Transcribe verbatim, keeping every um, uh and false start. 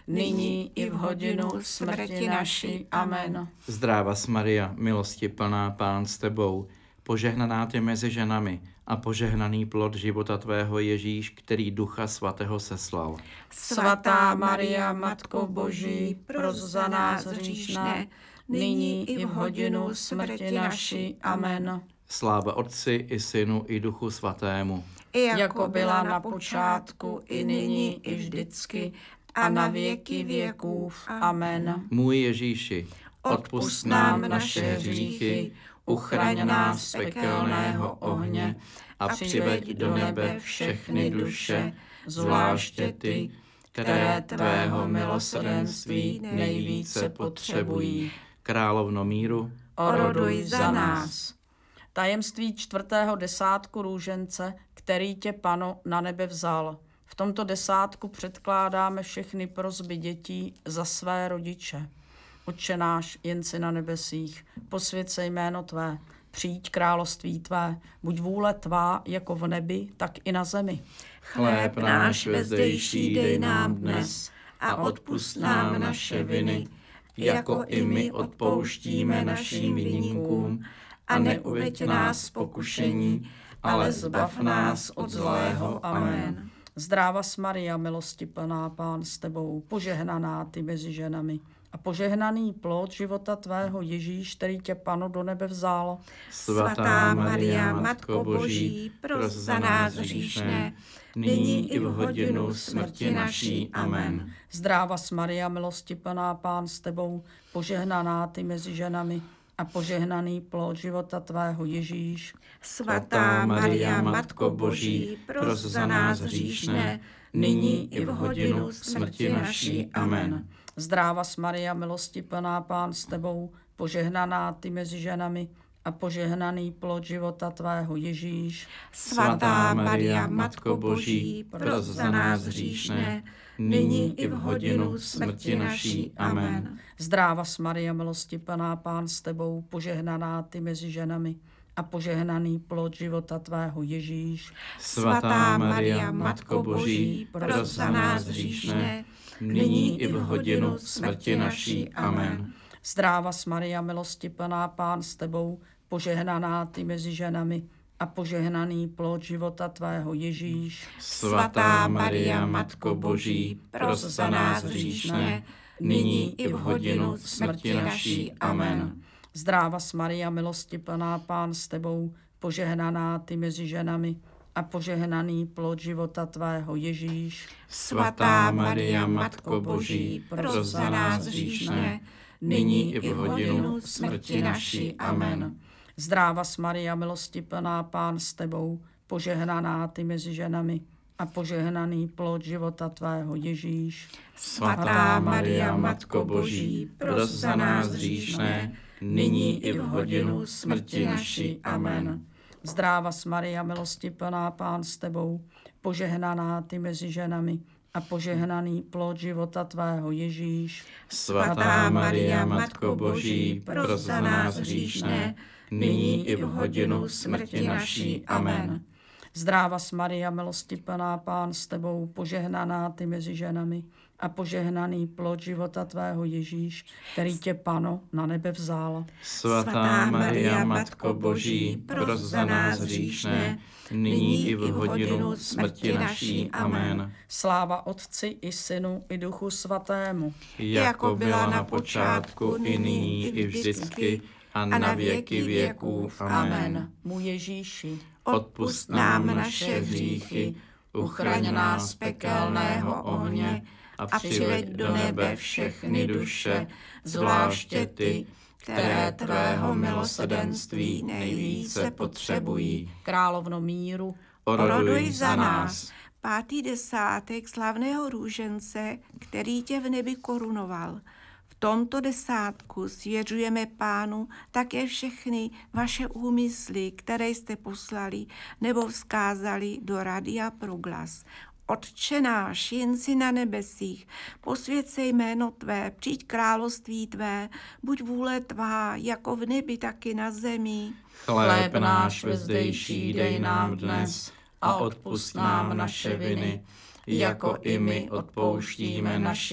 nyní i v hodinu smrti naší. Amen. Zdráva Maria, milosti plná, Pán s tebou, požehnaná ty mezi ženami a požehnaný plod života tvého Ježíš, který Ducha Svatého seslal. Svatá Maria, Matko Boží, pros za nás hříšné, nyní i v hodinu smrti naší. Amen. Sláva Otci i Synu i Duchu Svatému. Jako byla na počátku, i nyní, i vždycky, a na věky věků. Amen. Můj Ježíši, odpusť nám naše hříchy, uchraň nás z pekelného ohně a přiveď do nebe všechny duše, zvláště ty, které tvého milosrdenství nejvíce potřebují. Královno míru, oroduj za nás. Tajemství čtvrtého desátku růžence, který tě, Pano, na nebe vzal. V tomto desátku předkládáme všechny prosby dětí za své rodiče. Otče náš, jen si na nebesích, posvěť se jméno tvé, přijď království tvé, buď vůle tvá jako v nebi, tak i na zemi. Chléb náš vezdejší dej nám dnes a odpusť nám naše viny, jako i my odpouštíme našim viníkům, a neuveď nás v pokušení, ale zbav nás od zlého. Amen. Zdráva Maria, milosti plná, Pán s tebou, požehnaná ty mezi ženami a požehnaný plod života tvého Ježíš, který tě, Pano, do nebe vzal. Svatá Maria, Matko Boží, pros za nás hříšné, nyní i v hodinu smrti naší. Amen. Zdráva Maria, milosti plná, Pán s tebou, požehnaná ty mezi ženami a požehnaný plod života tvého Ježíš. Svatá Maria, Matko Boží, pros za nás hříšné, nyní i v hodinu smrti naší. Amen. Zdráva Maria, milosti plná, Pán s tebou, požehnaná ty mezi ženami a požehnaný plod života tvého Ježíš. Svatá Maria, Matko Boží, pros za nás hříšné, nyní i v hodinu smrti naší. Amen. Zdráva Maria, milosti plná, Pán s tebou, požehnaná ty mezi ženami a požehnaný plod života tvého Ježíš. Svatá Maria, Matko Boží, pros za nás hříšné, nyní i v hodinu smrti naší. Amen. Zdráva Maria, milosti plná, Pán s tebou, požehnaná ty mezi ženami a požehnaný plod života tvého Ježíš. Svatá Maria, Matko Boží, pros za nás hříšné, nyní i v hodinu smrti naší. Amen. Zdráva Maria, milosti plná, Pán s tebou, požehnaná ty mezi ženami a požehnaný plod života tvého Ježíš. Svatá Maria, Matko Boží, pros za nás hříšné, nyní i v hodinu smrti naší. Amen. Zdráva Maria, milosti plná, Pán s tebou, požehnaná ty mezi ženami a požehnaný plod života tvého Ježíš. Svatá Maria, Matko Boží, pros za nás hříšné, nyní i v hodinu smrti naší. Amen. Zdráva Maria, milosti plná, Pán s tebou, požehnaná ty mezi ženami a požehnaný plod života tvého Ježíš. Svatá Maria, Matko Boží, pros za nás hříšné, nyní i v hodinu smrti naší. Amen. Zdráva Maria, milosti plná, Pán s tebou, požehnaná ty mezi ženami a požehnaný plod života tvého Ježíš, který tě, Pano, na nebe vzal. Svatá Maria, Matko Boží, pros za nás hříšné, nyní i v hodinu smrti naší. Amen. Sláva Otci i Synu i Duchu Svatému. Jako byla na počátku, i nyní, i vždycky, a na věky věků. Amen. Můj Ježíši, odpusť nám naše hříchy, uchraň nás z pekelného ohně a přiveď do nebe všechny duše, zvláště ty, které tvého milosrdenství nejvíce potřebují. Královno míru, oroduj za nás. Pátý desátek slavného růžence, který tě v nebi korunoval. V tomto desátku svěřujeme Pánu také všechny vaše úmysly, které jste poslali nebo vzkázali do Radia Proglas. Otče náš, jen si na nebesích, posvěť se jméno tvé, přijď království tvé, buď vůle tvá, jako v nebi, tak i na zemi. Chléb náš vezdejší dej nám dnes a odpusť nám naše viny, jako i my odpouštíme našim